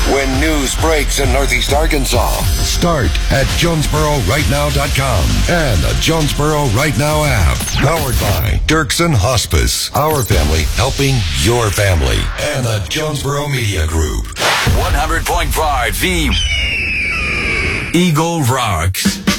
When news breaks in Northeast Arkansas, start at JonesboroRightNow.com and the Jonesboro Right Now app. Powered by Dirksen Hospice. Our family helping your family. And the Jonesboro Media Group. 100.5 The Eagle Rocks.